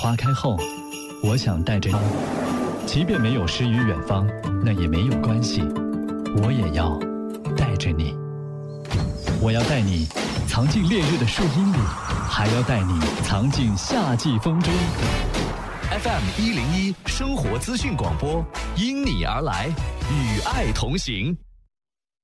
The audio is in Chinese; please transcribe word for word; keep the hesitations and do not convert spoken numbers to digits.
花开后，我想带着你，即便没有诗与远方，那也没有关系，我也要带着你。我要带你藏进烈日的树荫里，还要带你藏进夏季风中。 F M 一零一生活资讯广播，因你而来，与爱同行。